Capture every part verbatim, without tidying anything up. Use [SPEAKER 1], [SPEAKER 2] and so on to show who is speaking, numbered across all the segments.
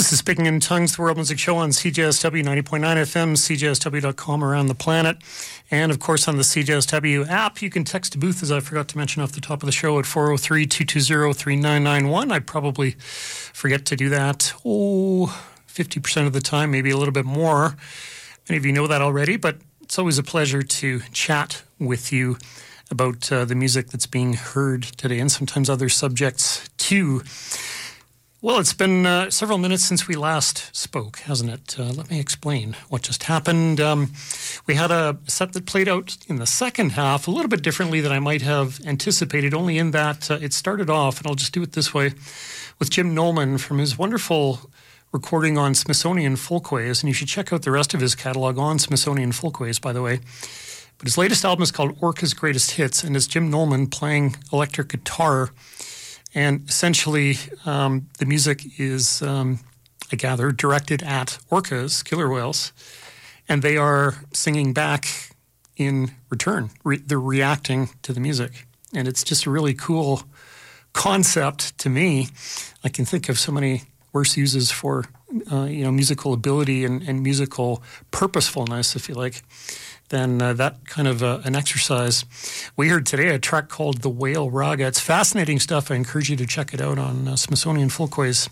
[SPEAKER 1] This is Speaking in Tongues, the World Music Show on C J S W ninety point nine F M, C J S W dot com around the planet. And, of course, on the C J S W app, you can text a booth, as I forgot to mention off the top of the show, at four oh three, two two zero, three nine nine one. I probably forget to do that, oh, fifty percent of the time, maybe a little bit more. Many of you know that already, but it's always a pleasure to chat with you about uh, the music that's being heard today, and sometimes other subjects, too. Well, it's been uh, several minutes since we last spoke, hasn't it? Uh, let me explain what just happened. Um, we had a set that played out in the second half a little bit differently than I might have anticipated, only in that uh, it started off, and I'll just do it this way, with Jim Nolman from his wonderful recording on Smithsonian Folkways, and you should check out the rest of his catalog on Smithsonian Folkways, by the way. But his latest album is called Orca's Greatest Hits, and it's Jim Nolman playing electric guitar. And essentially, um, the music is, um, I gather, directed at orcas, killer whales, and they are singing back in return. Re- they're reacting to the music. And it's just a really cool concept to me. I can think of so many worse uses for, uh, you know, musical ability and, and musical purposefulness, if you like, than uh, that kind of uh, an exercise. We heard today a track called The Whale Raga. It's fascinating stuff. I encourage you to check it out on uh, Smithsonian Folkways.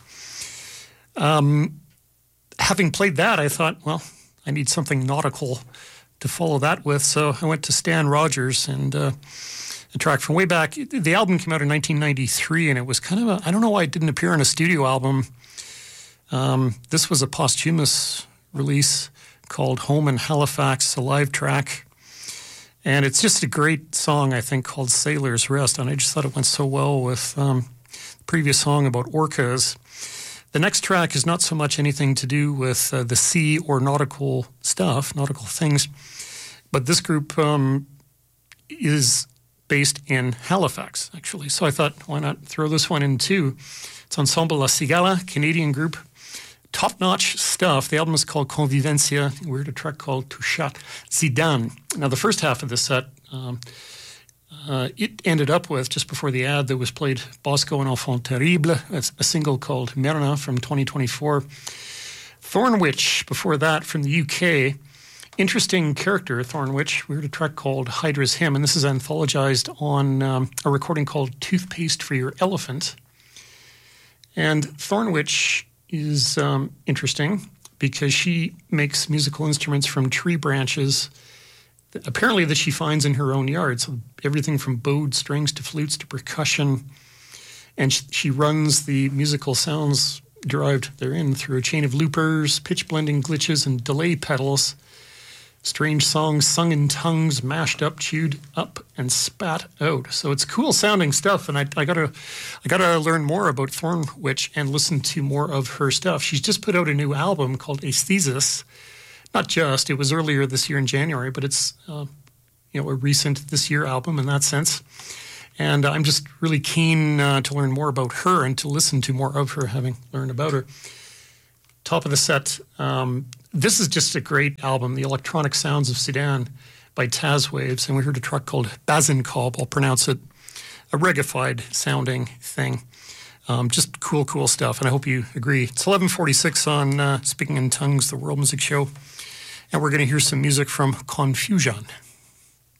[SPEAKER 1] Um, having played that, I thought, well, I need something nautical to follow that with, so I went to Stan Rogers and uh, a track from way back. The album came out in nineteen ninety-three, and it was kind of a, I don't know why it didn't appear on a studio album. Um, this was a posthumous release called Home in Halifax, a live track. And it's just a great song, I think, called Sailor's Rest. And I just thought it went so well with um, the previous song about orcas. The next track is not so much anything to do with uh, the sea or nautical stuff, nautical things. But this group um, is based in Halifax, actually. So I thought, why not throw this one in too? It's Ensemble La Cigala, Canadian group. Top-notch stuff. The album is called Convivencia. We heard a track called Touchat Zidane. Now, the first half of the set, um, uh, it ended up with, just before the ad, that was played Bosco and Enfant Terrible, a, a single called Merna from twenty twenty-four. Thornwich, before that, from the U K. Interesting character, Thornwich. We heard a track called Hydra's Hymn, and this is anthologized on um, a recording called Toothpaste for Your Elephant. And Thornwich is um, interesting because she makes musical instruments from tree branches, that, apparently that she finds in her own yard. So everything from bowed strings to flutes to percussion. And sh- she runs the musical sounds derived therein through a chain of loopers, pitch blending glitches, and delay pedals. Strange songs sung in tongues, mashed up, chewed up, and spat out. So it's cool sounding stuff, and I, I gotta, I gotta learn more about Thornwich and listen to more of her stuff. She's just put out a new album called Aesthesis. Not just, it was earlier this year in January, but it's uh, you know a recent this year album in that sense. And I'm just really keen uh, to learn more about her and to listen to more of her, having learned about her. Top of the set. Um, This is just a great album, The Electronic Sounds of Sudan by Taz Waves, and we heard a track called Bazinkob. I'll pronounce it, a reggae-fied sounding thing. Um, just cool, cool stuff, and I hope you agree. It's eleven forty-six on uh, Speaking in Tongues, the World Music Show, and we're going to hear some music from Confusion.